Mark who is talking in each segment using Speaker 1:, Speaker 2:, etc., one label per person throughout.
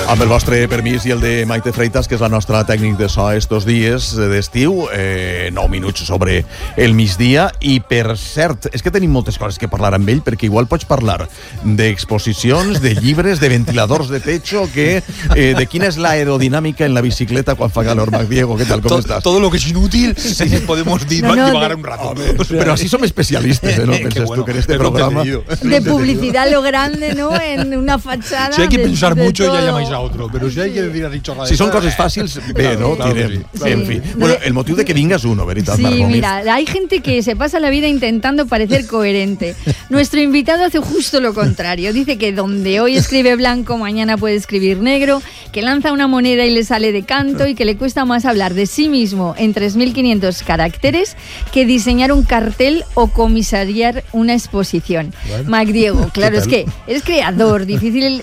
Speaker 1: Amb el vostre permís i el de Maite Freitas, que és la nostra tècnic de so estos dies d'estiu, 9 minuts sobre el migdia. I, per cert, és que tenim moltes coses que parlar amb ell, perquè igual pots parlar d'exposicions, de llibres, de ventiladors de techo, de quina és l'aerodinàmica en la bicicleta quan fa calor. Mac Diego, ¿qué tal? ¿Cómo estás?
Speaker 2: Todo lo que es inútil, podemos divagar un rato.
Speaker 1: Pero así somos especialistas, ¿no? Penses bueno, tú que en este programa...
Speaker 3: De publicidad lo grande, ¿no? En una fachada...
Speaker 2: Si hay que pensar mucho, ya llamáis a otro. Pero si hay que decir así chorradas...
Speaker 1: Si son cosas fáciles, bé, ¿no?
Speaker 2: Claro que sí.
Speaker 1: En fin. Bueno, el motivo de que vingas uno, ¿verdad?
Speaker 3: Sí, mira, hay gente que se pasa la vida intentando parecer coherente. Nuestro invitado hace justo lo contrario. Dice que donde hoy escribe blanco, mañana puede escribir negro, que lanza una moneda y le sale de canto y que le cuesta más hablar de sí mismo en 3.500 caracteres que diseñar un cartel o comisariar una exposición. Bueno. Mac Diego, claro, es que eres creador, difícil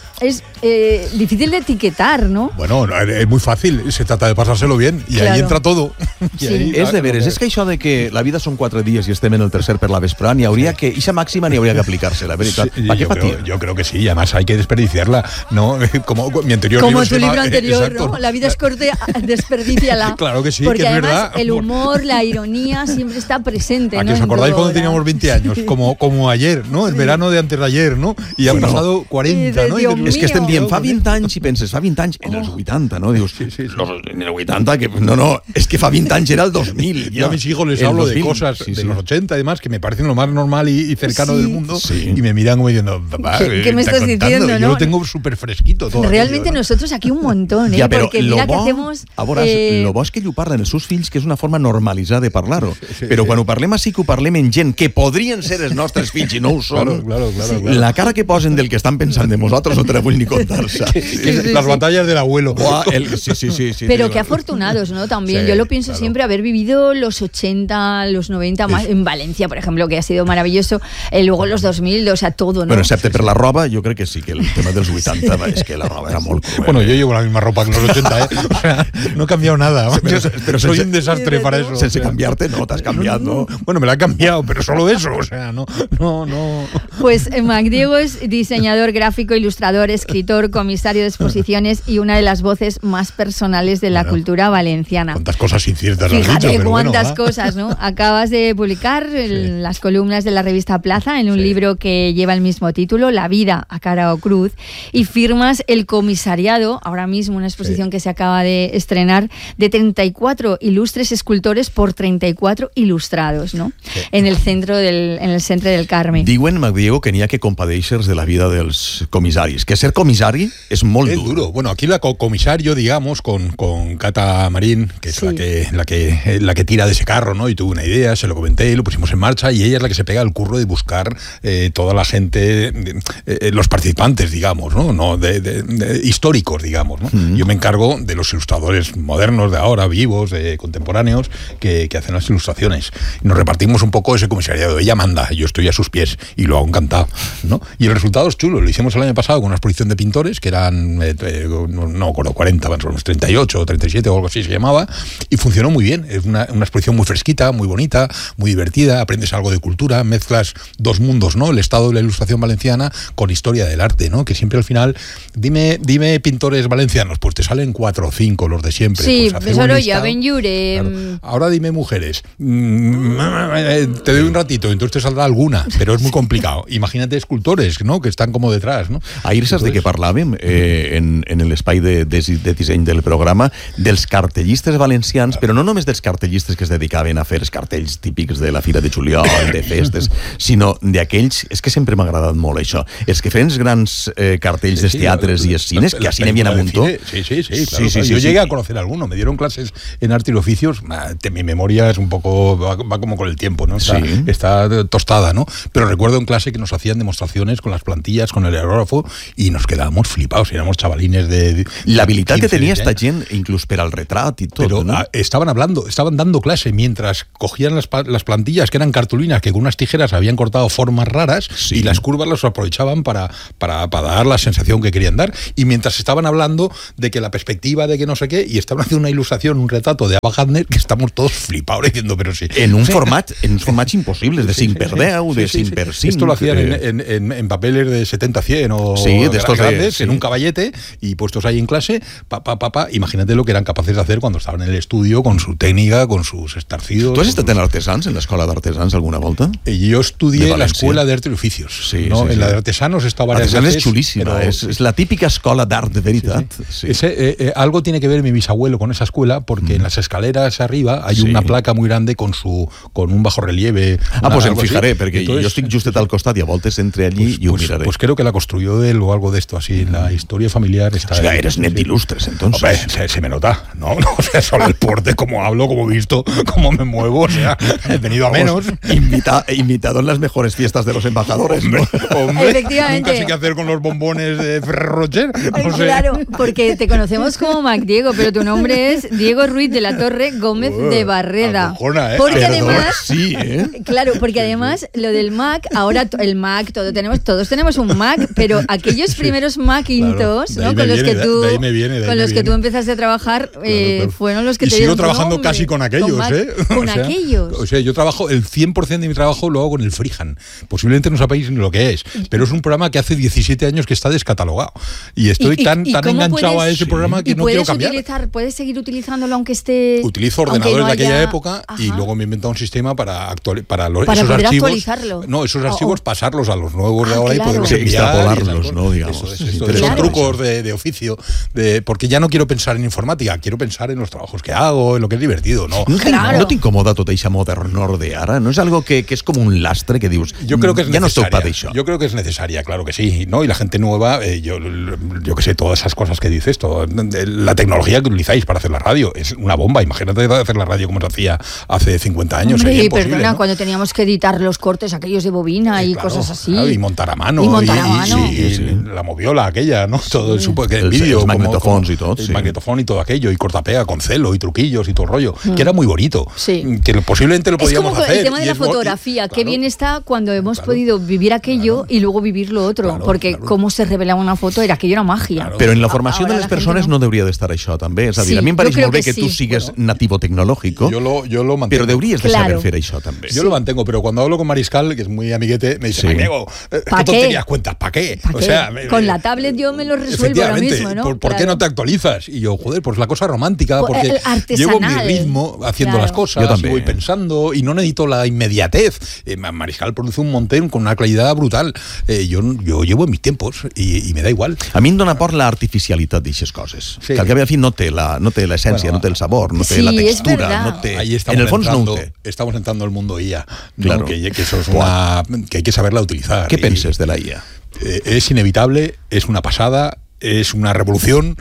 Speaker 3: de etiquetar, ¿no?
Speaker 2: Bueno, es muy fácil, se trata de pasárselo bien y claro. Ahí entra todo.
Speaker 3: Sí.
Speaker 1: Ahí, és de veres, és que això de que la vida són 4 dies i estem en el tercer per la vesprà, n'hi hauria que, ixa màxima n'hi hauria que aplicar-se, la veritat.
Speaker 2: Sí, yo creo que sí, y además hay que desperdiciarla, ¿no? Como mi anterior
Speaker 3: como
Speaker 2: libro.
Speaker 3: Como tu libro anterior, exacto. ¿No? La vida es corta, desperdíciala.
Speaker 2: Claro que sí,
Speaker 3: porque
Speaker 2: que es
Speaker 3: además
Speaker 2: verdad.
Speaker 3: El humor, la ironía siempre está presente, ¿no?
Speaker 2: ¿Os acordáis cuando teníamos 20 años? Como ayer, ¿no? El verano de antes de ayer, ¿no? Y han pasado 40, ¿no?
Speaker 1: És que estem dient, fa 20 anys, i penses, fa 20 anys, en els 80, ¿no? Dius, en el 80, que no, es que fa 20 anys era el 2000.
Speaker 2: Yo a mis hijos les hablo de cosas de los 80 y demás que me parecen lo más normal y cercano del mundo y me miran como diciendo,
Speaker 3: ¿qué me estás diciendo?
Speaker 2: Yo lo tengo súper fresquito todo.
Speaker 3: Realmente
Speaker 2: aquello, ¿no?
Speaker 3: Nosotros aquí un montón,
Speaker 1: ja,
Speaker 3: porque mira que hacemos...
Speaker 1: A veure, lo bo és que ell ho parla en els seus fills, que és una forma normalitzada de parlar-ho. Però quan ho parlem així, que ho parlem en gent que podrien ser els nostres fills i no ho són,
Speaker 2: claro.
Speaker 1: La cara que posen del que estan pensant de nosaltres no te la vull ni contar-se.
Speaker 2: Las batallas del abuelo.
Speaker 1: Sí.
Speaker 3: Pero qué afortunados, ¿no? También yo lo pienso siempre, haber vivido los 80, los 90, más en Valencia, por ejemplo, que ha sido maravilloso, luego los 2000, o sea, todo, ¿no?
Speaker 1: Bueno, excepte per la roba, jo crec que sí, que el tema dels 80 és que la roba era molt cruel.
Speaker 2: Bueno, yo llevo la misma ropa que los 80, O sea, no he cambiado nada.
Speaker 1: Pero
Speaker 2: soy un desastre para eso.
Speaker 1: Sense cambiarte, no, t'has cambiat, ¿no?
Speaker 2: Bueno, me la he cambiado, pero solo eso, o sea, no.
Speaker 3: Pues Mac Diego es diseñador gráfico, ilustrador, escritor, comisario de exposiciones y una de las voces más personales de la cultura valenciana.
Speaker 2: Cuántas cosas inciertas has dicho,
Speaker 3: Fíjate
Speaker 2: pero
Speaker 3: cuántas cosas, ¿no? Acabas de publicar las columnas de la revista Plaza en un libro que lleva el mismo título, La vida a cara o cruz, y firmas el comisariado, ahora mismo una exposición que se acaba de estrenar, de 34 ilustres escultores por 34 ilustrados, ¿no? En el centro del Carme.
Speaker 1: Diuen, Mac Diego, que n'hi ha que compadeixer de la vida dels comissaris, que ser comissari és molt duro.
Speaker 2: Bueno, aquí la comisario, digamos, con Cata Marín, que es la que tira de ese carro, ¿no? Y tuvo una idea, se lo comenté y lo pusimos en marcha, y ella es la que se pega el curro de buscar toda la gente, los participantes, digamos, ¿no? De históricos, digamos, ¿no? Yo me encargo de los ilustradores modernos de ahora, vivos, contemporáneos, que hacen las ilustraciones. Nos repartimos un poco ese comisariado. Ella manda, yo estoy a sus pies y lo hago encantado, ¿no? Y el resultado es chulo. Lo hicimos el año pasado con una exposición de pintores que eran, no recuerdo, 40, unos 38 o 37 o algo así se llamaba, y funcionó muy bien. Es una exposición muy fresquita, muy bonita, muy divertida, aprendes algo de cultura, mezclas dos mundos, ¿no? El estado de la ilustración valenciana con historia del arte, ¿no? Que siempre al final, dime pintores valencianos, pues te salen 4 o 5 los de siempre.
Speaker 3: Sí,
Speaker 2: pues
Speaker 3: Sorolla, Benlliure.
Speaker 2: Claro. Ahora dime mujeres. Te doy un ratito, entonces te saldrá alguna, pero es muy complicado. Imagínate escultores, ¿no? Que están como detrás, ¿no?
Speaker 1: Ahir saps de què parlàvem en l'espai de disseny del programa, dels cartellistes valencians, però no només dels cartellistes que es dedicaven a fer els cartells típics de la Fira de Juliol, de festes, sinó d'aquells, és que sempre m'ha agradat molt això, els que feien els grans cartells dels teatres i els cines, que així n'hi havia a muntó.
Speaker 2: Sí, yo llegué a conocer alguno, me dieron clases en arte y oficios, mi memoria es un poco, va como con el tiempo, ¿no? Está tostada, ¿no? Pero recuerdo en clase que nos hacían demostraciones con las plantillas, con el aerógrafo, y nos quedábamos flipados, éramos chavalines de
Speaker 1: la habilitat que tenia esta gent, inclús per al retrat y todo,
Speaker 2: pero
Speaker 1: ¿no?
Speaker 2: estaban dando clase mientras cogían las plantillas, que eran cartulinas que con unas tijeras habían cortado formas raras, y las curvas las aprovechaban para dar la sensación que querían dar, y mientras estaban hablando hablando de que la perspectiva de que no sé qué, y estaban haciendo una ilustración, un retrato de Ava Gardner, que estamos todos flipados diciendo, pero sí.
Speaker 1: En un format imposibles, de 5 per 10, de 5 per 5.
Speaker 2: Esto lo hacían en papeles de 70-100 o
Speaker 1: de estos
Speaker 2: grandes, en un caballete, y puestos ahí en clase, imagínate lo que eran capaces de hacer cuando estaban en el estudio, con su técnica, con sus estarcidos.
Speaker 1: ¿Tú has estat en Artesans, en l'escola d'Artesans, alguna volta?
Speaker 2: Yo estudié en la Escuela de Arte y Oficios. En la de Artesanos he estado varias veces.
Speaker 1: Es chulísima, es la típica escuela de arte de veritat.
Speaker 2: Algo tiene que ver mi bisabuelo con esa escuela, porque en las escaleras arriba hay una placa muy grande con un bajo relieve.
Speaker 1: Pues em fijaré, perquè jo estic justet al costat i a voltes entre allí i ho miraré.
Speaker 2: Pues creo que la construyó él o algo de esto así. La historia familiar está...
Speaker 1: O sea, eres net d'il·lustres, entonces.
Speaker 2: Hombre, se me nota, ¿no? O sea, solo el porte, cómo hablo, cómo visto, cómo me muevo, o sea, he venido a menos.
Speaker 1: Invitado en las mejores fiestas de los embajadores.
Speaker 2: Hombre,
Speaker 3: efectivamente.
Speaker 2: Nunca sé qué hacer con los bombones de Ferrero Rocher. No sé.
Speaker 3: Claro, porque te conocemos como Mac Diego, pero tu nombre es Diego Ruiz de la Torre Gómez de Barreda.
Speaker 2: Acojona,
Speaker 3: Porque
Speaker 1: Perdón,
Speaker 3: además,
Speaker 1: sí,
Speaker 3: claro, porque además lo del Mac, ahora el Mac, todos tenemos un Mac, pero aquellos primeros Macintosh,
Speaker 2: claro,
Speaker 3: ¿no? Con los que tú,
Speaker 2: de ahí me viene,
Speaker 3: con los que tú empezaste a trabajar, fueron los que
Speaker 2: y
Speaker 3: te
Speaker 2: sigo
Speaker 3: dieron
Speaker 2: trabajando
Speaker 3: nombre,
Speaker 2: casi con aquellos,
Speaker 3: Mac, Con aquellos.
Speaker 2: O sea, yo trabajo, el 100% de mi trabajo lo hago con el Freehand. Posiblemente no sabéis ni lo que es, pero es un programa que hace 17 años que está descatalogado. Y estoy tan enganchado a ese programa que no quiero cambiar.
Speaker 3: ¿Puedes seguir utilizándolo aunque esté...?
Speaker 2: Utilizo ordenadores
Speaker 3: no
Speaker 2: de aquella
Speaker 3: haya...
Speaker 2: época.
Speaker 3: Ajá.
Speaker 2: Y luego me he inventado un sistema para esos
Speaker 3: poder
Speaker 2: archivos.
Speaker 3: Actualizarlo.
Speaker 2: No, esos archivos pasarlos a los nuevos de ahora
Speaker 3: claro.
Speaker 2: y poderlos
Speaker 1: Sí,
Speaker 2: enviar.
Speaker 1: extrapolarlos, ¿no? Digamos.
Speaker 2: Son trucos de oficio, porque ya no quiero pensar en informática, quiero pensar en los trabajos que hago, en lo que es divertido, ¿no?
Speaker 3: Claro.
Speaker 1: No t'incomoda tota eixa modernor de ara? No és algo que és com un lastre que dius,
Speaker 2: yo creo que es
Speaker 1: ja no
Speaker 2: necesaria.
Speaker 1: estoy para això?
Speaker 2: Yo creo que es necesaria, claro que sí, ¿no? Y la gente nueva, yo que sé, todas esas cosas que dices, la tecnología que utilizáis para hacer la radio es una bomba. Imagínate hacer la radio como se hacía hace 50 años.
Speaker 3: Hombre,
Speaker 2: sería imposible,
Speaker 3: perdona,
Speaker 2: ¿no?
Speaker 3: cuando teníamos que editar los cortes aquellos de bobina y
Speaker 2: Claro,
Speaker 3: cosas así.
Speaker 2: claro, y montar a mano.
Speaker 3: Y
Speaker 2: la moviola aquella, ¿no? Todo el vídeo.
Speaker 1: Els magnetofons i tot.
Speaker 2: El magnetofón y todo aquello, y cortapega con celo y truquillos y todo el rollo, que era muy bonito.
Speaker 3: Sí.
Speaker 2: Que posiblemente lo podíamos
Speaker 3: hacer. Es como
Speaker 2: hacer.
Speaker 3: el tema de la fotografía. Qué bien está cuando hemos podido vivir aquello y luego vivir lo otro. Porque cómo se revelaba una foto, aquello era magia.
Speaker 1: Però en la formació de les persones no hauria d'estar això, també. És a dir, a mi em pareix molt bé que tu sigues nativo tecnológico,
Speaker 2: yo lo mantengo.
Speaker 1: però hauries de saber fer això, també.
Speaker 2: Yo lo mantengo, pero cuando hablo con Mariscal, que es muy amiguete, me dice, Diego, ¿qué tonterías cuentas? ¿Para qué?
Speaker 3: O sea, con la tablet yo me lo resuelvo ahora mismo, ¿no?
Speaker 2: ¿Por qué no te actualizas? Y yo, joder, pues la cosa romántica, porque llevo mi ritmo haciendo las cosas,
Speaker 1: yo también,
Speaker 2: y voy pensando, y no necesito la inmediatez. Mariscal produce un montón con una claridad brutal. Yo llevo mis tiempos y me da igual.
Speaker 1: A mi em dona por l'artificialitat d'aixes coses. Sí. Que al cap i a fi no té l'essència, no té el sabor, no té la textura, no té... En el fons no ho té.
Speaker 2: Estamos entrando al mundo IA,
Speaker 1: claro.
Speaker 2: ¿no? Que eso es que hay que saberla utilizar.
Speaker 1: ¿Qué penses de la IA?
Speaker 2: Es inevitable, es una pasada, es una revolución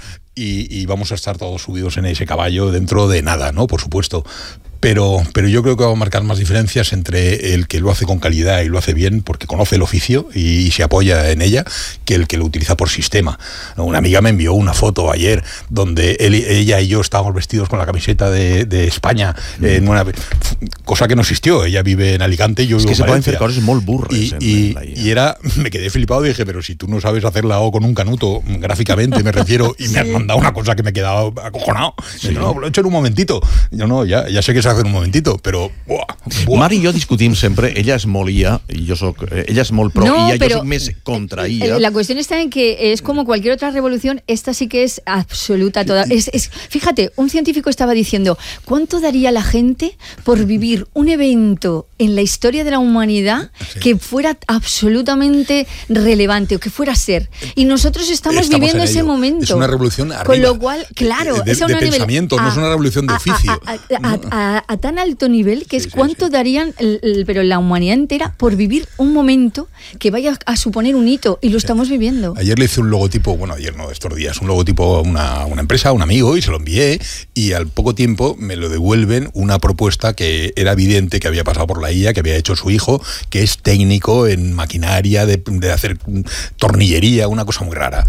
Speaker 2: y vamos a estar todos subidos en ese caballo dentro de nada, ¿no? Por supuesto. Pero yo creo que va a marcar más diferencias entre el que lo hace con calidad y lo hace bien porque conoce el oficio y se apoya en ella, que el que lo utiliza por sistema. Una amiga me envió una foto ayer donde ella y yo estábamos vestidos con la camiseta de España, en una cosa que no existió. Ella vive en Alicante y yo vivo en Valencia.
Speaker 1: Es que se pueden hacer cosas muy burres.
Speaker 2: Y me quedé flipado y dije, pero si tú no sabes hacerla o con un canuto, gráficamente me refiero, y me has mandado una cosa que me he quedado acojonado. Sí. No, lo he hecho en un momentito. Yo no, ya sé que se hace en un momentito, però...
Speaker 1: Mar i jo discutim sempre, ella és molt IA, ella és molt pro IA, jo soc més contra IA.
Speaker 3: La cuestión está en que es como cualquier otra revolución, esta sí que es absoluta. Fíjate, un científico estaba diciendo, ¿cuánto daría la gente por vivir un evento en la historia de la humanidad que fuera absolutamente relevante o que fuera a ser? Y nosotros estamos viviendo ese momento.
Speaker 2: Es una revolución arriba.
Speaker 3: Con lo cual, claro,
Speaker 2: es de pensamiento, no es una revolución de oficio.
Speaker 3: A tan alto nivel que es cuánto darían pero la humanidad entera por vivir un momento que vaya a suponer un hito, y lo estamos viviendo.
Speaker 2: Ayer le hice un logotipo, ayer no, estos días, un logotipo a una empresa, a un amigo, y se lo envié, y al poco tiempo me lo devuelven una propuesta que era evidente que había pasado por la IA, que había hecho su hijo, que es técnico en maquinaria de hacer tornillería, una cosa muy rara.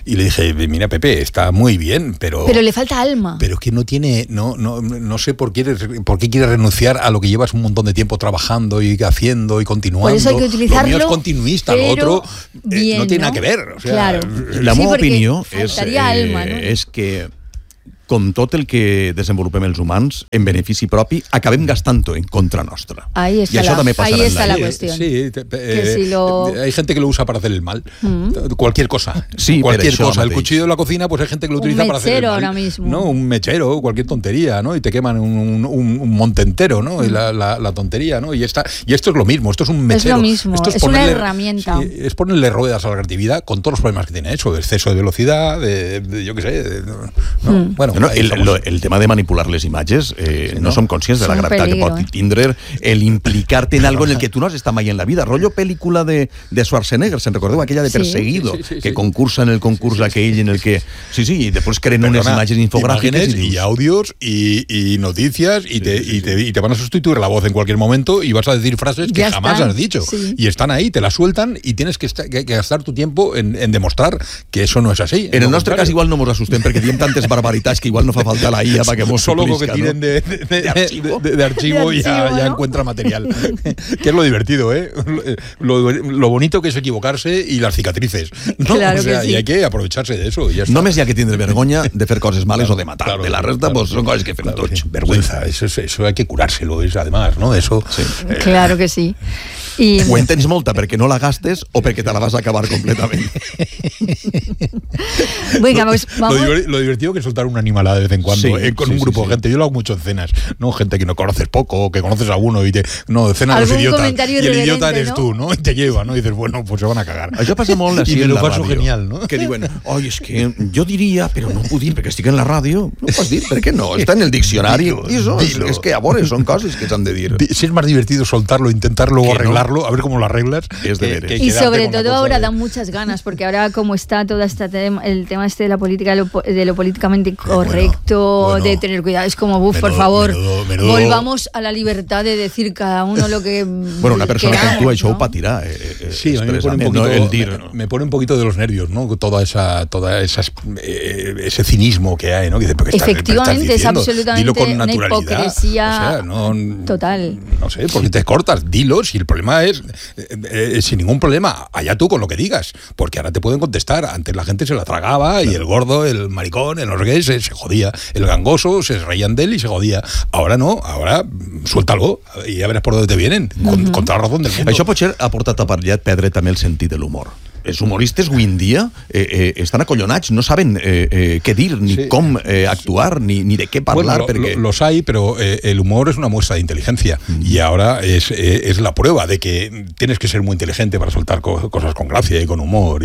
Speaker 2: Y le dije, mira, Pepe, está muy bien, pero
Speaker 3: le falta alma.
Speaker 2: Pero que no tiene, no sé por qué quieres renunciar a lo que llevas un montón de tiempo trabajando y haciendo y continuando.
Speaker 3: Por eso hay que utilizarlo.
Speaker 2: Lo mío es continuista, lo otro
Speaker 3: bien,
Speaker 2: no tiene nada que ver. O sea,
Speaker 3: claro.
Speaker 1: La meva opinió
Speaker 3: alma, no?
Speaker 1: és que com tot el que desenvolupem els humans, en benefici propi, acabem gastant-ho en contra nostra.
Speaker 3: Ahí está, ahí está la cuestión.
Speaker 2: Sí, hay gente que lo usa para hacer el mal. Cualquier cosa.
Speaker 1: Sí,
Speaker 2: cualquier cosa. El cuchillo de la cocina, pues hay gente que lo utiliza para hacer el mal.
Speaker 3: Un mechero ahora mismo.
Speaker 2: ¿No? Un mechero, cualquier tontería, ¿no? Y te queman un monte entero, ¿no? Y la tontería, ¿no? Y esto es lo mismo, esto es un mechero.
Speaker 3: Es lo mismo,
Speaker 2: esto
Speaker 3: es una herramienta.
Speaker 2: Sí, es ponerle ruedas a la creatividad con todos los problemas que tiene eso, de exceso de velocidad, yo qué sé. Bueno,
Speaker 1: el tema de manipular les imatges, no som conscients de la gravetat que pot tindre el implicarte en algo en el que tu no has estat mai en la vida. Rollo pel·lícula de Schwarzenegger, se'n recordeu? Aquella de Perseguido, que concursa en el concurs aquell en el que... Sí, y después creen unes imatges infográficas
Speaker 2: y audios y noticias y te van a sustituir la voz en cualquier momento y vas a decir frases que jamás has dicho.
Speaker 3: Sí.
Speaker 2: Y están ahí, te las sueltan y tienes que gastar tu tiempo en demostrar que eso no es así.
Speaker 1: En el nostre cas igual no mos assustem perquè diem tantes barbaritats que igual no fa falta la IA para que mos
Speaker 2: solo
Speaker 1: suplisca,
Speaker 2: que tiren
Speaker 1: ¿no?
Speaker 2: de archivo y ya encuentra material. Que es lo divertido, ¿eh? Lo bonito que es equivocarse y las cicatrices, ¿no?
Speaker 3: Claro,
Speaker 2: o sea,
Speaker 3: que sí.
Speaker 2: y hay que aprovecharse de eso. Y ya está.
Speaker 1: Només hi ha que tindre vergonya de fer coses males o de matar.
Speaker 2: Claro,
Speaker 1: de la resta, pues, són coses que fem tots.
Speaker 2: Vergüenza, eso hay que curárselo, además, ¿no? Eso.
Speaker 1: Sí.
Speaker 3: Claro que sí.
Speaker 1: O en tens molta perquè no la gastes o perquè te la vas a acabar completament.
Speaker 3: Venga, pues vamos.
Speaker 2: Lo divertido que es soltar una animalada de vez en cuando, con un grupo de gente. Yo lo hago mucho en cenas, ¿no? Gente que no conoces poco, o que conoces a uno y cena de los idiotas. Y el idiota eres tú, ¿no? Y te lleva, ¿no? Y dices, bueno, pues se van a cagar.
Speaker 1: Això passa molt així
Speaker 2: y me
Speaker 1: en
Speaker 2: lo
Speaker 1: la
Speaker 2: paso
Speaker 1: ràdio.
Speaker 2: genial, ¿no?
Speaker 1: Que diuen, oi, és que jo diria, però no puc dir perquè estic en la ràdio. No ho pots dir, per què no? Està en el diccionari.
Speaker 2: Dilo.
Speaker 1: És que a veure, són coses que s'han de dir.
Speaker 2: Si es más divertido soltarlo, intentarlo o arreglarlo, a ver cómo lo arreglas.
Speaker 1: Es de veres.
Speaker 3: Y sobre todo ahora dan muchas ganas, porque ahora como está todo el tema de la política, de lo políticamente correcto, de tener cuidado, es como, por favor, volvamos a la libertad de decir cada uno lo que
Speaker 1: bueno, una persona
Speaker 3: queramos,
Speaker 1: com tu això
Speaker 3: ¿no?
Speaker 1: ho patirà.
Speaker 2: Sí, a mí me pone un poquito, me pone un poquito de los nervios, ¿no? Ese cinismo que hay, ¿no? Que dice,
Speaker 3: efectivamente, es absolutamente
Speaker 2: dilo con
Speaker 3: una
Speaker 2: naturalidad.
Speaker 3: hipocresía total.
Speaker 2: No sé, porque te cortas, dilo, si el problema es sin ningún problema, allá tú con lo que digas, porque ahora te pueden contestar. Antes la gente se la tragaba y el gordo, el maricón, el no sé qué, se jodía. El gangoso, se reían de él y se jodía. Ahora no, ahora suéltalo y ya verás por dónde te vienen, con toda la razón del mundo.
Speaker 1: Això potser ha portat a Parllat perdre també el sentit de l'humor. Els humoristes avui en dia estan acollonats, no saben qué dir, ni cómo actuar, ni de qué parlar.
Speaker 2: Bueno, los hay, pero el humor es una muestra de inteligencia y ahora es la prueba de que tienes que ser muy inteligente para soltar cosas con gracia y con humor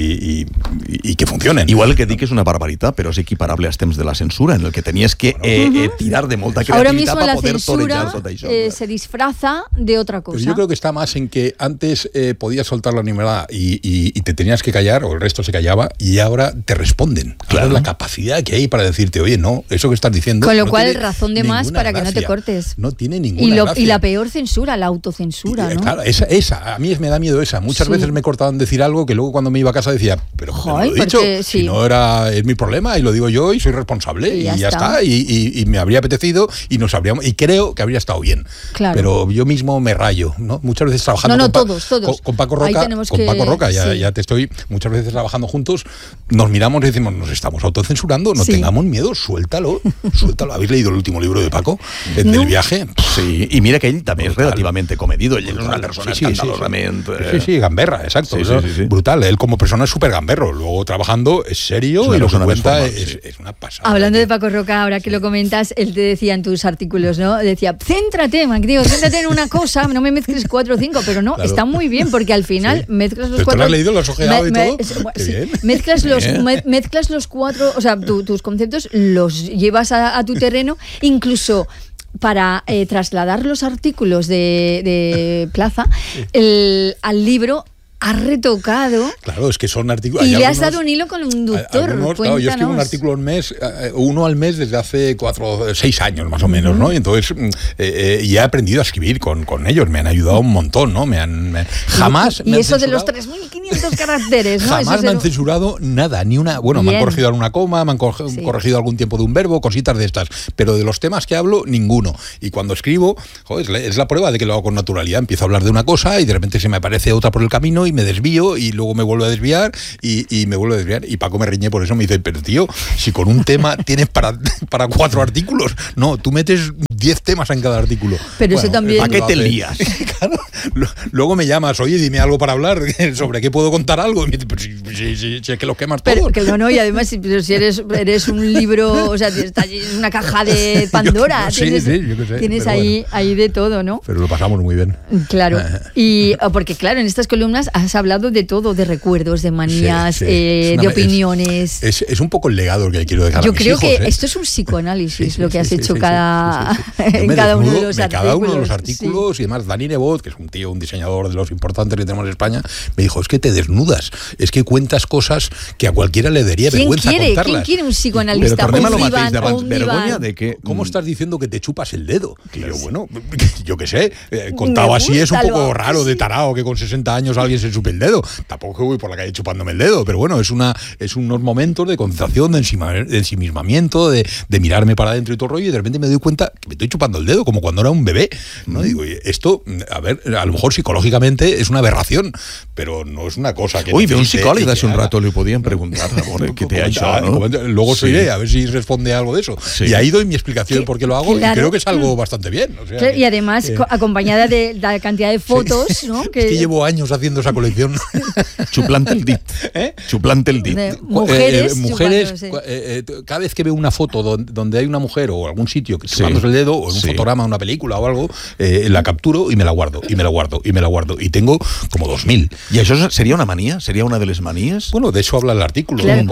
Speaker 2: y que funcionen.
Speaker 1: Igual que dic és una barbaritat, però és equiparable als temps de la censura, en el que tenías que tirar de molta creativitat para poder torejar tot això.
Speaker 3: Ahora mismo la censura se disfraza de otra cosa.
Speaker 2: Pero yo creo que está más en que antes podías soltar la animalada y te tenías que callar, o el resto se callaba, y ahora te responden. Claro. Ahora la capacidad que hay para decirte, oye, no, eso que estás diciendo.
Speaker 3: Con lo cual, razón de más para que no te cortes.
Speaker 2: No tiene ninguna gracia.
Speaker 3: Y la peor censura, la autocensura, ¿no?
Speaker 2: Claro, esa, a mí me da miedo esa. Muchas veces me cortaban decir algo que luego cuando me iba a casa decía, pero ¿por qué no lo he dicho? Si no es mi problema, y lo digo yo, y soy responsable, y ya está. Y me habría apetecido, y y creo que habría estado bien.
Speaker 3: Claro.
Speaker 2: Pero yo mismo me rayo, ¿no? Muchas veces trabajando con Paco Roca, ya te estoy muchas veces trabajando juntos, nos miramos y decimos, nos estamos autocensurando, no tengamos miedo, suéltalo. ¿Habéis leído el último libro de Paco? Del viaje.
Speaker 1: Sí, y mira que él también es relativamente comedido, él es una persona escandalosamente...
Speaker 2: Sí, gamberra, exacto. Sí. Brutal, él como persona es súper gamberro, luego trabajando es serio y lo que cuenta es una pasada.
Speaker 3: Hablando de Paco Roca, ahora que lo comentas, él te decía en tus artículos, ¿no? Decía, céntrate en una cosa, no me mezcles 4 o 5, pero no, está muy bien, porque al final mezclas los 4...
Speaker 2: ¿Te lo has leído, lo has ojeado y todo?
Speaker 3: Sí. Mezclas los 4, o sea, tus conceptos los llevas a tu terreno, incluso para trasladar los artículos de Plaza al libro. has retocado.
Speaker 2: Claro, es que son artículos...
Speaker 3: Y le has dado un hilo conductor.
Speaker 2: Claro, yo escribo un artículo al mes, uno al mes desde hace 6 años más o menos, ¿no? Y entonces ya he aprendido a escribir con ellos, me han ayudado un montón, ¿no? Jamás...
Speaker 3: Y eso de los 3.500 caracteres, ¿no?
Speaker 2: Jamás me han censurado nada, ni una... Bueno, me han corregido alguna coma, me han corregido algún tiempo de un verbo, cositas de estas, pero de los temas que hablo, ninguno. Y cuando escribo, joder, es la prueba de que lo hago con naturalidad. Empiezo a hablar de una cosa y de repente se me aparece otra por el camino y me desvío y luego me vuelvo a desviar y me vuelvo a desviar. Y Paco me riñe por eso, me dice, pero tío, si con un tema tienes para 4 artículos, no, tú metes 10 temas en cada artículo.
Speaker 3: Pero eso también...
Speaker 1: ¿Para qué te lías?
Speaker 2: Claro. Luego me llamas, oye, dime algo para hablar, sobre qué puedo contar algo. Y me dice, pero si es que lo quemas todo.
Speaker 3: Pero que no, y además, si eres un libro, o sea, es una caja de Pandora.
Speaker 2: Yo qué sé,
Speaker 3: tienes ahí de todo, ¿no?
Speaker 2: Pero lo pasamos muy bien.
Speaker 3: Claro. Y porque, claro, en estas columnas has hablado de todo, de recuerdos, de manías, de opiniones.
Speaker 2: Es un poco el legado que quiero dejar a mis hijos.
Speaker 3: Yo creo que esto es un psicoanálisis, lo que has hecho en cada uno de los artículos.
Speaker 2: Cada uno de los artículos y además Dani Nebot, que es un diseñador de los importantes que tenemos en España, me dijo, es que te desnudas, es que cuentas cosas que a cualquiera le daría vergüenza contarlas.
Speaker 3: ¿Quién quiere un psicoanalista?
Speaker 1: Pero tornem a lo mateix d'abans, vergonya de que...
Speaker 2: ¿Cómo estás diciendo que te chupas el dedo? Que yo, bueno, yo qué sé, contado así es un poco raro de tarao que con 60 años alguien se chupe el dedo. Tampoco voy por la calle chupándome el dedo, pero bueno, es unos momentos de concentración, de ensimismamiento, de mirarme para adentro y todo el rollo, y de repente me doy cuenta que me estoy chupando el dedo, como cuando era un bebé, ¿no? Digo, esto, a ver, a lo mejor psicológicamente es una aberración, pero no es una cosa que...
Speaker 1: Uy, ve un psicòleg hace un rato, le podían preguntar, ¿qué te ha hecho? ¿No?
Speaker 2: Luego iré a ver si responde algo de eso. Sí. Y ahí doy mi explicación de por qué lo hago, y creo que es algo bastante bien. O sea,
Speaker 3: claro, y además, acompañada de la cantidad de fotos, ¿no?
Speaker 2: Es que llevo años haciendo esa colección.
Speaker 1: Chuplante el dit. Chuplante el dit.
Speaker 3: Mujeres,
Speaker 2: cada vez que veo una foto donde hay una mujer o algún sitio que chupándose el dedo, o en un fotograma, una película o algo, la capturo y me la guardo, y me la guardo, y me la guardo. Y tengo como 2.000.
Speaker 1: ¿Y eso sería una manía? ¿Sería una de las manías?
Speaker 2: Bueno, de eso habla el artículo,
Speaker 3: claro,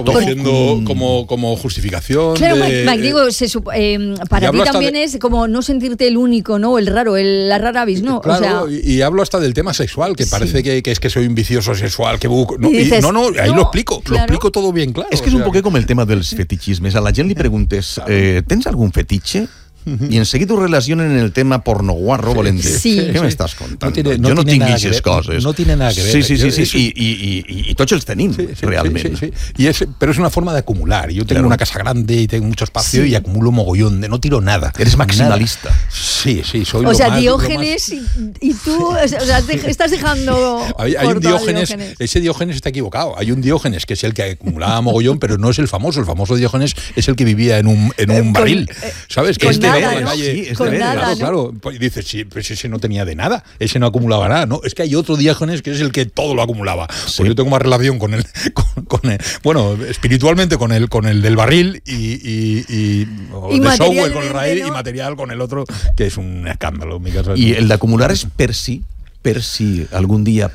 Speaker 2: como justificación.
Speaker 3: Claro, Mike, digo, para ti también es como no sentirte el único, ¿no? El raro, la rara avis, ¿no?
Speaker 2: Claro, o sea, y hablo hasta del tema sexual, que parece que es que soy un vicioso sexual, que
Speaker 3: dices,
Speaker 2: ahí lo explico, claro. Lo explico todo bien claro.
Speaker 1: Es que és un poquet com el tema dels fetichismes. A la gent li preguntes, ¿tens algún fetiche? Y enseguida ho relacionen en el tema pornoguarro, volent dir.
Speaker 3: Sí.
Speaker 1: Què m'estàs contant?
Speaker 2: No
Speaker 1: jo no tinc aquestes coses.
Speaker 2: No tiene nada que ver.
Speaker 1: Sí. I tots els tenim, realment.
Speaker 2: Sí. Pero es una forma de acumular. Yo tengo una casa grande y tengo mucho espacio y acumulo mogollón. No tiro nada.
Speaker 1: Eres maximalista.
Speaker 2: Nada. Sí, soy
Speaker 3: o sea, Diógenes y tú, o sea, estás dejando...
Speaker 2: Hay un Diógenes, ese Diógenes está equivocado. Hay un Diógenes que es el que acumulaba mogollón, pero no es el famoso. El famoso Diógenes es el que vivía en un barril. ¿Sabes? Que
Speaker 3: nada, ¿no?
Speaker 1: Sí, es de
Speaker 3: nada,
Speaker 2: claro. Pues dices, sí, pues ese no tenía de nada, ese no acumulaba nada, ¿no? Es que hay otro Diógenes que es el que todo lo acumulaba. Sí. Pues yo tengo más relación con él, bueno, espiritualmente con el del barril y de software con el raíz, ¿no? Y material con el otro, que es un escándalo en mi casa.
Speaker 1: Y el de acumular es per sí. Algún día,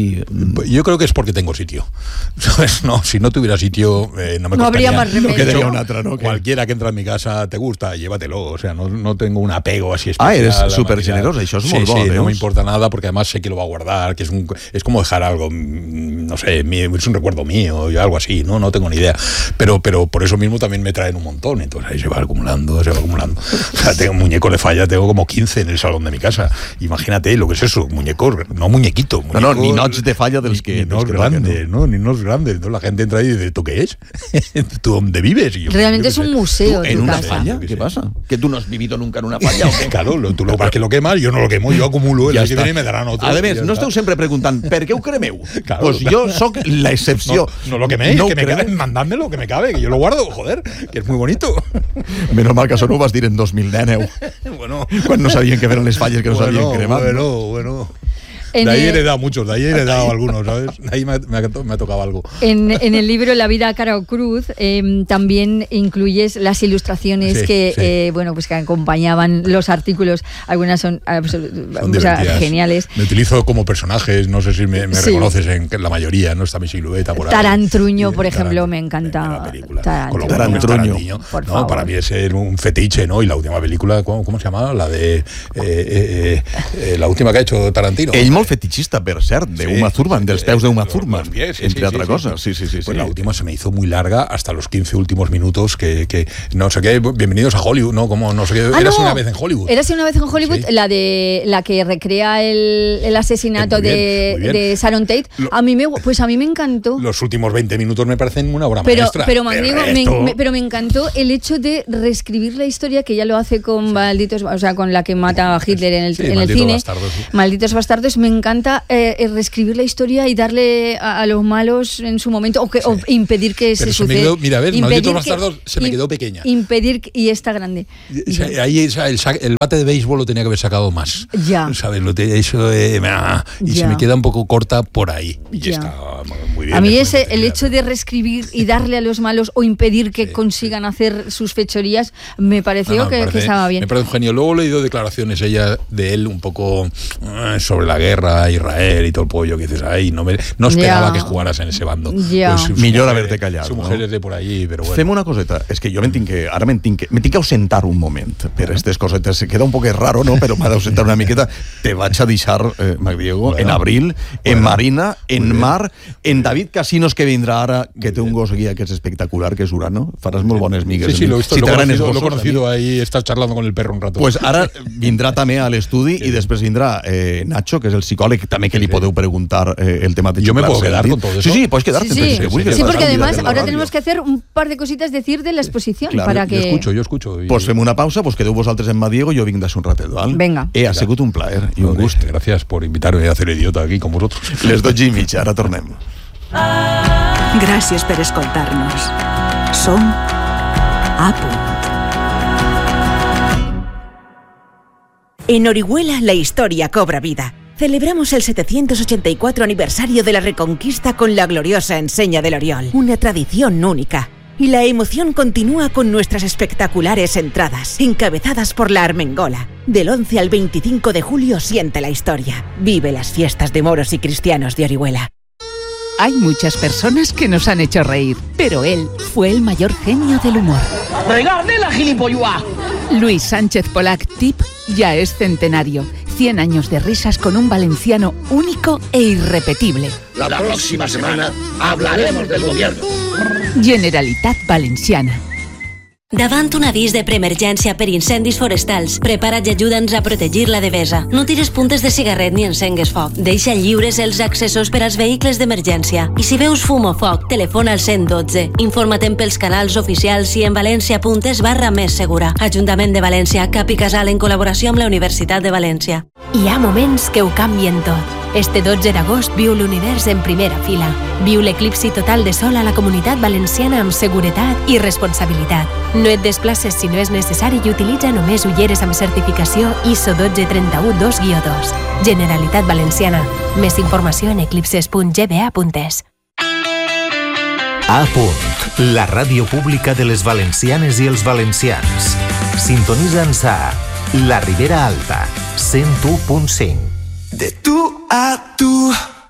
Speaker 2: Yo creo que es porque tengo sitio. No, si no tuviera sitio, no me costaría.
Speaker 3: No habría más remedio.
Speaker 1: Quedaría una otra, ¿no?
Speaker 2: Cualquiera que entra en mi casa te gusta, llévatelo. O sea, no tengo un apego así especial.
Speaker 1: Eres súper generoso, això és molt bo.
Speaker 2: Sí, no me importa nada porque además sé que lo va a guardar, que es como dejar algo, no sé, es un recuerdo mío, o algo así, no tengo ni idea. Pero por eso mismo también me traen un montón, entonces ahí se va acumulando. O sea, tengo un muñeco de falla, tengo como 15 en el salón de mi casa. Imagínate lo que es eso, no muñequito.
Speaker 1: No, ni noches de falla dels que...
Speaker 2: Ni nos grandes, ¿no? Ni nos grandes. ¿No? La gente entra ahí y dice, ¿tú qué es? ¿Tú dónde vives? Y yo,
Speaker 3: realmente es un museo.
Speaker 1: ¿En una
Speaker 3: casa.
Speaker 1: falla? ¿Qué pasa? ¿Que tú no has vivido nunca en una falla?
Speaker 2: Claro, tú lo que lo quemas, yo no lo quemo, yo acumulo, el que viene y me darán otro.
Speaker 1: A més, no esteu sempre preguntant, per què ho cremeu?
Speaker 2: Claro,
Speaker 1: pues jo soc la excepció.
Speaker 2: No lo queméis, que me cabe, mandádmelo, que me cabe, que yo lo guardo, joder, que es muy bonito.
Speaker 1: Menos mal que això no ho vas dir en 2019.
Speaker 2: Bueno.
Speaker 1: Quan no sabien que eren les falles que no s'havien cremat.
Speaker 2: Bueno. De ahí he heredado muchos, de ahí he heredado algunos, ¿sabes? De ahí me ha tocado algo.
Speaker 3: En el libro La vida cara o cruz también incluyes las ilustraciones que acompañaban los artículos. Algunas son geniales.
Speaker 2: Me utilizo como personajes, no sé si me reconoces en la mayoría, no está mi silueta por ahí.
Speaker 3: Tarantruño, por ejemplo, me encanta.
Speaker 2: La película. Tarantruño. No, para mí es un fetiche, ¿no? Y la última película, ¿cómo se llamaba? La de la última que ha hecho Tarantino.
Speaker 1: molt fetichista, per cert, de Uma Thurman, dels peus de Uma Thurman, entre altres coses. Sí.
Speaker 2: Pues la última se me hizo muy larga, hasta los 15 últimos minutos, que no sé qué, bienvenidos a Hollywood, ¿no? Como no sé qué, Érase una vez en Hollywood.
Speaker 3: Érase una vez en Hollywood, sí. La que recrea el asesinato de Sharon Tate. A mí me encantó.
Speaker 2: Los últimos 20 minutos me parecen una obra maestra.
Speaker 3: Pero me encantó el hecho de reescribir la historia, que ya lo hace con con la que mata a Hitler en el cine.
Speaker 2: Bastardos, sí.
Speaker 3: Malditos bastardos. Me encanta reescribir la historia y darle a los malos en su momento, o impedir que se suceda.
Speaker 2: Mira, a ver, Malditos bastardos se me quedó pequeña.
Speaker 3: Impedir, y está grande.
Speaker 2: Ahí el bate de béisbol lo tenía que haber sacado más.
Speaker 3: Ya.
Speaker 2: ¿Sabes? Se me queda un poco corta por ahí. Y está muy bien.
Speaker 3: A mí el hecho de reescribir y darle a los malos o impedir que consigan hacer sus fechorías, me pareció que estaba bien.
Speaker 2: Me parece un genio. Luego he leído declaraciones de él un poco sobre la guerra, Israel y todo el pollo, que dices, ay, no esperaba que jugaras en ese bando.
Speaker 3: Pues,
Speaker 1: millor haver-te callat.
Speaker 2: Su mujer és de por allí, però bueno.
Speaker 1: Fem una coseta, és que jo me tinc que ausentar un moment per aquestes cosetes. Se queda un poc raro, no? Però m'ha d'ausentar una miqueta. Te vaig a deixar, Mac Diego, en abril, en Marina, en Mar, en David Casinos, que vindrà ara, que té un gos aquí que és espectacular, que és Urano. Faràs molt bones migues.
Speaker 2: Sí, lo he conocido ahí, estás charlando con el perro un rato.
Speaker 1: Pues ara vindrà també a l'estudi i després vindrà Nacho, que és el psicòleg, també que li podeu preguntar el tema de
Speaker 2: Yo me puedo quedar con todo eso.
Speaker 1: Sí, puedes quedarte.
Speaker 3: Sí, porque además ahora tenemos que hacer un par de cositas decir de la exposición,
Speaker 1: claro,
Speaker 3: para que...
Speaker 2: Yo escucho.
Speaker 1: Pues fem una pausa, pues quedeu vosaltres en Madiego, jo vinc d'això un ratet, val?
Speaker 3: Venga.
Speaker 1: Ha sigut un plaer i un gust.
Speaker 2: Gracias por invitarme a hacer idiota aquí con vosotros.
Speaker 1: Les 12:30, ara tornem.
Speaker 4: Gràcies per escoltar-nos. Som A Punt. En Orihuela la historia cobra vida. Celebramos el 784 aniversario de la Reconquista con la gloriosa enseña del Oriol, una tradición única. Y la emoción continúa con nuestras espectaculares entradas, encabezadas por la Armengola. Del 11 al 25 de julio siente la historia. Vive las fiestas de moros y cristianos de Orihuela. Hay muchas personas que nos han hecho reír, pero él fue el mayor genio del humor.
Speaker 5: ¡Regarde la gilipollua!
Speaker 4: Luis Sánchez Polac Tip ya es centenario. 100 años de risas con un valenciano único e irrepetible.
Speaker 5: La próxima semana hablaremos del gobierno.
Speaker 4: Generalitat Valenciana.
Speaker 6: Davant un avís de preemergència per incendis forestals, prepara't i ajuda'ns a protegir la devesa. No tires puntes de cigarret ni encengues foc. Deixa lliures els accessos per als vehicles d'emergència. I si veus fum o foc, telefona al 112. Informa't pels canals oficials i en valencia.es/més segura. Ajuntament de València, Cap i Casal en col·laboració amb la Universitat de València. Hi ha moments que ho canvien tot. Este 12 d'agost viu l'univers en primera fila. Viu l'eclipsi total de sol a la Comunitat Valenciana amb seguretat i responsabilitat. No et desplaces si no és necessari i utilitza només ulleres amb certificació ISO 12312-2. Generalitat Valenciana. Més informació en eclipses.gba.es.
Speaker 7: A Punt, la ràdio pública de les valencianes i els valencians. Sintonitza'ns a La Ribera Alta, 101.5.
Speaker 8: De tú a tú.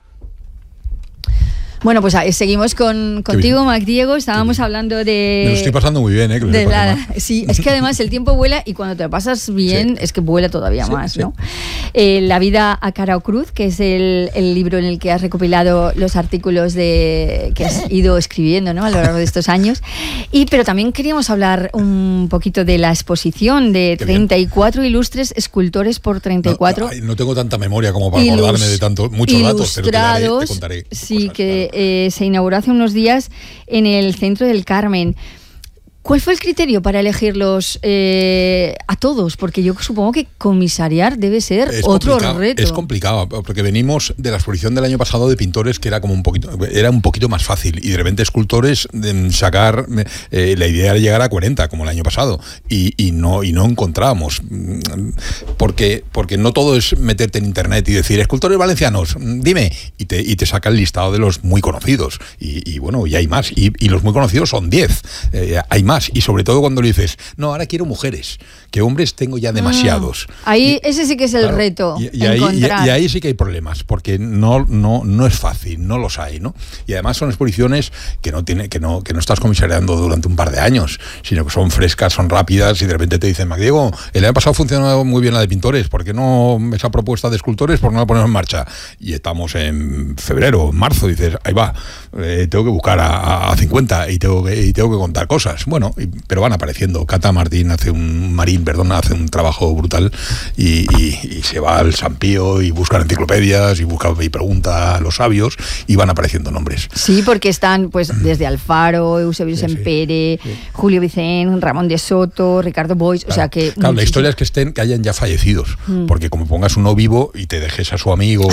Speaker 3: Bueno, pues seguimos contigo, Mac Diego. Estábamos hablando de...
Speaker 2: Me lo estoy pasando muy bien,
Speaker 3: sí, es que además el tiempo vuela y cuando te lo pasas bien es que vuela todavía más, ¿no? La vida a cara o cruz, que es el libro en el que has recopilado los artículos que has ido escribiendo, ¿no? A lo largo de estos años. Pero también queríamos hablar un poquito de la exposición de 34 ilustres escultores por 34.
Speaker 2: No tengo tanta memoria como para acordarme de muchos datos, pero te contaré.
Speaker 3: Sí, que se inauguró hace unos días en el Centro del Carmen. ¿Cuál fue el criterio para elegirlos a todos? Porque yo supongo que comisariar debe ser otro reto.
Speaker 2: Es complicado, porque venimos de la exposición del año pasado de pintores que era un poquito más fácil, y de repente escultores sacar la idea era llegar a 40 como el año pasado y no encontrábamos, porque no todo es meterte en internet y decir escultores valencianos, dime, y te saca el listado de los muy conocidos y bueno, y hay más, y los muy conocidos son 10, hay más. más. Y sobre todo cuando le dices, no, ahora quiero mujeres, que hombres tengo ya demasiados.
Speaker 3: Ahí ese sí que es el reto.
Speaker 2: Y ahí sí que hay problemas, porque no es fácil, no los hay, ¿no? Y además son exposiciones que no estás comisariando durante un par de años, sino que son frescas, son rápidas, y de repente te dicen, Diego, el año pasado funcionó muy bien la de pintores, ¿por qué no esa propuesta de escultores, por qué no la ponemos en marcha? Y estamos en febrero, marzo, dices, ahí va, tengo que buscar a 50 y tengo que contar cosas. Bueno, pero van apareciendo. Cata Marín hace un trabajo brutal y se va al San Pío y busca enciclopedias y pregunta a los sabios y van apareciendo nombres.
Speaker 3: Sí, porque están pues desde Alfaro, Eusebio Sempere, Julio Vicén, Ramón de Soto, Ricardo Boix, o sea que...
Speaker 2: Claro, la historia es que hayan ya fallecidos, porque como pongas uno vivo y te dejes a su amigo,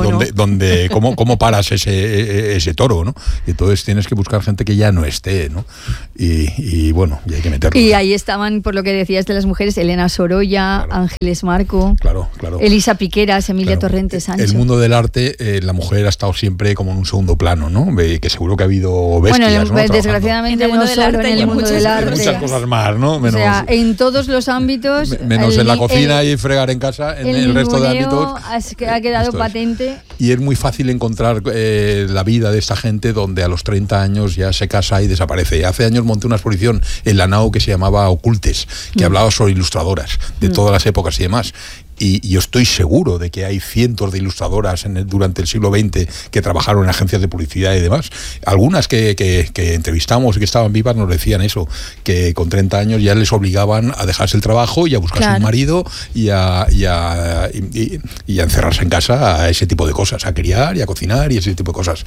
Speaker 2: ¿cómo paras ese toro, ¿no? Y entonces tienes que buscar gente que ya no esté, ¿no? Y bueno, y hay que meterlo.
Speaker 3: Y ahí estaban, por lo que decías de las mujeres, Elena Sorolla, claro. Ángeles Marco,
Speaker 2: claro.
Speaker 3: Elisa Piqueras, Emilia Torrente Sánchez.
Speaker 2: El mundo del arte, la mujer ha estado siempre como en un segundo plano, ¿no? Que seguro que ha habido bestias,
Speaker 3: ¿no? Desgraciadamente no solo en el mundo del arte.
Speaker 2: Muchas cosas más, ¿no?
Speaker 3: Menos, o sea, en todos los ámbitos.
Speaker 2: Menos en la cocina y fregar en casa, en el resto de ámbitos.
Speaker 3: Ha quedado patente.
Speaker 2: Y es muy fácil encontrar la vida de esta gente donde a los 30 años ya se casa y desaparece. Hace años monté una exposición en la NAO que se llamaba Ocultes, que hablaba sobre ilustradoras de todas las épocas y demás. Y yo estoy seguro de que hay cientos de ilustradoras durante el siglo XX que trabajaron en agencias de publicidad y demás. Algunas que entrevistamos y que estaban vivas nos decían eso, que con 30 años ya les obligaban a dejarse el trabajo y a buscarse un marido y a encerrarse en casa a ese tipo de cosas, a criar y a cocinar y ese tipo de cosas.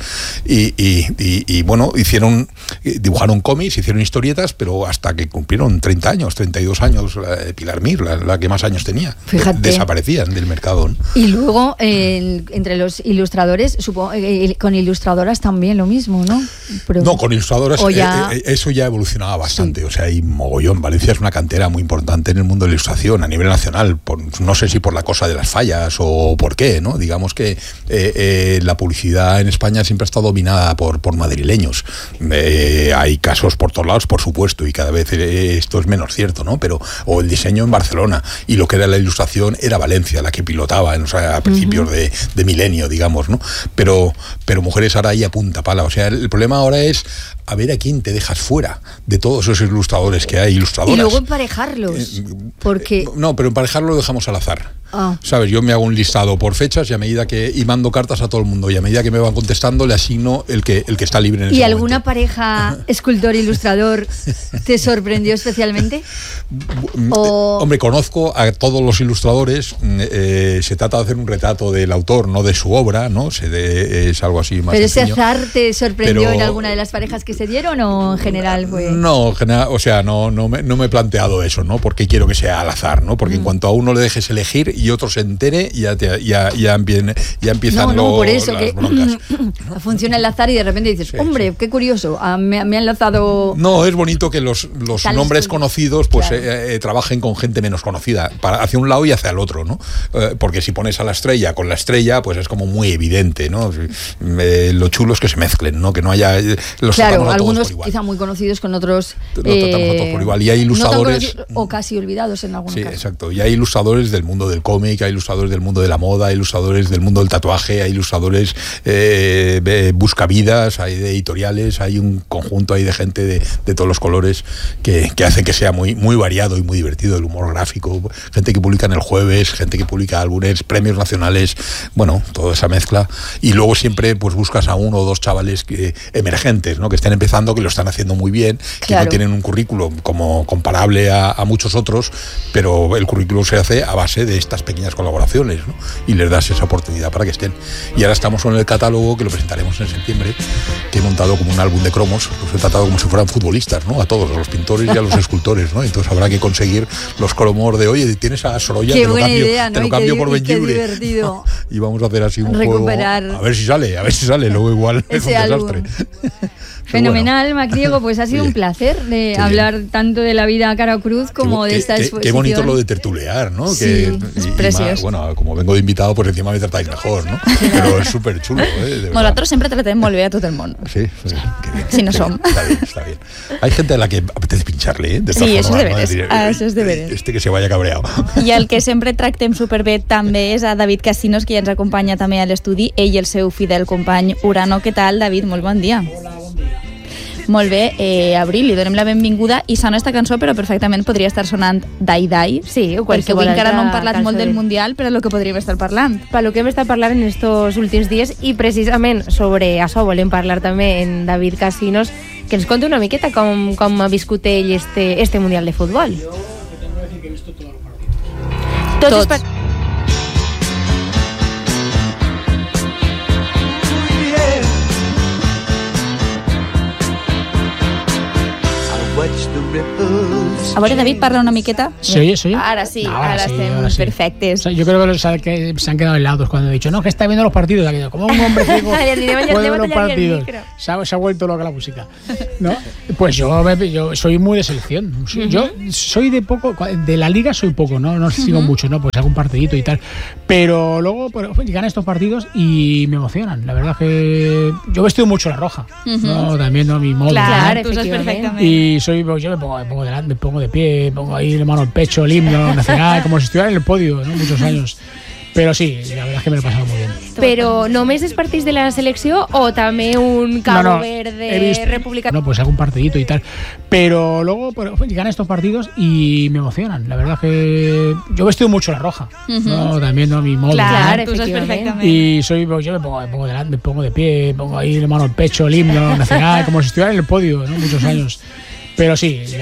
Speaker 2: Y bueno, dibujaron cómics, hicieron historietas, pero hasta que cumplieron 30 años, 32 años, Pilar Mir, la que más años tenía.
Speaker 3: Fíjate.
Speaker 2: Desaparecían del mercado, ¿no?
Speaker 3: Y luego, entre los ilustradores, supongo, con ilustradoras también lo mismo, ¿no?
Speaker 2: No, con ilustradoras eso ya evolucionaba bastante. Sí. O sea, hay mogollón. Valencia es una cantera muy importante en el mundo de la ilustración a nivel nacional. No sé si por la cosa de las fallas o por qué, ¿no? Digamos que la publicidad en España siempre ha estado dominada por madrileños. Hay casos por todos lados, por supuesto, y cada vez esto es menos cierto, ¿no? O el diseño en Barcelona y lo que era la ilustración era Valencia la que pilotaba a principios de milenio, digamos, ¿no? Pero mujeres ahora ahí a punta pala. O sea, el problema ahora es a ver a quién te dejas fuera de todos esos ilustradores que hay, ilustradoras.
Speaker 3: Y luego emparejarlos. Porque...
Speaker 2: No, pero emparejarlo lo dejamos al azar. ¿Sabes? Yo me hago un listado por fechas y mando cartas a todo el mundo y a medida que me van contestando le asigno el que está libre en ese momento.
Speaker 3: ¿Y alguna pareja escultor-ilustrador te sorprendió especialmente?
Speaker 2: Hombre, conozco a todos los ilustradores. Se trata de hacer un retrato del autor, no de su obra, ¿no? Es algo así más
Speaker 3: ¿Pero
Speaker 2: sencillo.
Speaker 3: ese azar te sorprendió en alguna de las parejas que se dieron o en general fue...?
Speaker 2: No, o sea, no me he planteado eso, ¿no? Porque quiero que sea al azar, ¿no? Porque en cuanto a uno le dejes elegir y otro se entere, ya empiezan
Speaker 3: por eso,
Speaker 2: las
Speaker 3: que
Speaker 2: broncas.
Speaker 3: Funciona el azar y de repente dices, hombre, qué curioso, me ha enlazado...
Speaker 2: No, es bonito que los nombres conocidos pues claro. Trabajen con gente menos conocida, hacia un lado y hacia el otro, ¿no? Porque si pones a la estrella con la estrella, pues es como muy evidente, ¿no? Lo chulo es que se mezclen, ¿no? Que no haya...
Speaker 3: Claro, algunos quizá muy conocidos con otros...
Speaker 2: Los tratamos a todos por igual. Y hay ilustradores...
Speaker 3: o casi olvidados en algunos casos.
Speaker 2: Sí, exacto. Y hay ilustradores del mundo del cómic, hay ilustradores del mundo de la moda, hay ilustradores del mundo del tatuaje, hay ilustradores buscavidas, hay de editoriales, hay un conjunto ahí de gente de todos los colores que hacen que sea muy, muy variado y muy divertido el humor gráfico. Gente que publica en El Jueves, gente que publica álbumes, premios nacionales, bueno, toda esa mezcla. Y luego siempre pues buscas a uno o dos chavales emergentes, ¿no? Que estén empezando, que lo están haciendo muy bien, que no tienen un currículum como comparable a muchos otros, pero el currículum se hace a base de estas pequeñas colaboraciones, ¿no? Y les das esa oportunidad para que estén. Y ahora estamos con el catálogo que lo presentaremos en septiembre, que he montado como un álbum de cromos. Los he tratado como si fueran futbolistas, ¿no? A todos, a los pintores y a los escultores, ¿no? Entonces habrá que conseguir los cromos de, oye, tienes a Sorolla, te lo cambio por Benlliure.
Speaker 3: Qué divertido.
Speaker 2: ¿No? Y vamos a hacer así un
Speaker 3: recuperar
Speaker 2: juego. A ver si sale, luego igual es un desastre.
Speaker 3: Fenomenal, Macriego, pues ha sido un placer de hablar tanto de la vida a cara o cruz como de esta exposición.
Speaker 2: Qué bonito lo de tertulear, ¿no?
Speaker 3: Sí, es precioso.
Speaker 2: Bueno, como vengo de invitado, pues encima me tratáis mejor, ¿no? Pero es súper chulo, de
Speaker 9: Nosaltres sempre tratem molt bé a tot el món.
Speaker 2: Sí, qué bien.
Speaker 9: Si no som.
Speaker 2: Está bien. Hay gente a la que apetece pincharle, ¿eh? De
Speaker 9: sí,
Speaker 2: eso
Speaker 9: es de veres. Això és de veres.
Speaker 2: Este que se vaya cabreado.
Speaker 9: I el que sempre tractem superbé també és a David Casinos, que ja ens acompanya també a l'estudi, ell i el seu fidel company Urano. Què tal, David? Molt bon dia.
Speaker 10: Hola, bon dia.
Speaker 9: Molt bé, Abril, li donem la benvinguda i sona esta cançó, però perfectament podria estar sonant Dai Dai.
Speaker 11: Sí,
Speaker 9: perquè avui encara no hem parlat molt del Mundial, però és el que podríem estar parlant.
Speaker 11: Per lo que hem estat parlant en estos últims dies, i precisament sobre això volem parlar també en David Casinos, que ens conta una miqueta com ha viscut ell este Mundial de Futbol.
Speaker 10: Jo tengo que decir que he visto todos los partidos.
Speaker 9: A veure, David, parla una miqueta.
Speaker 10: ¿Se oye?
Speaker 9: Ahora sí, ahora estem perfectes.
Speaker 10: O sea, yo creo que se han quedado helados cuando he dicho, no, que está viendo los partidos. Como un hombre ciego puede ver los partidos. Se ha vuelto loca la música, ¿no? Pues yo soy muy de selección. Yo soy de la liga soy poco, no sigo mucho, ¿no? Pues algún partidito y tal. Pero luego llegan estos partidos y me emocionan. La verdad es que yo he vestido mucho la roja, ¿no? También, ¿no? Mi modo.
Speaker 9: Claro, tú sabes perfectamente.
Speaker 10: Y yo me pongo delante, me pongo de pie, pongo ahí la mano al pecho, el himno nacional, como si estuviera en el podio, ¿no? Muchos años. Però sí, la verdad es que me lo he pasado muy bien.
Speaker 11: Però només els partits de la selecció o també un Cabo Verde, República...
Speaker 10: No, pues algún partidito y tal. Pero luego llegan estos partidos y me emocionan. La verdad es que yo he vestido mucho la roja, ¿no? También, ¿no? Mi modo.
Speaker 9: Claro, tú sabes perfectamente.
Speaker 10: Y yo me pongo delante, me pongo de pie, pongo ahí la mano al pecho, el himno nacional, como si estuviera en el podio, ¿no? Muchos años. Pero sí,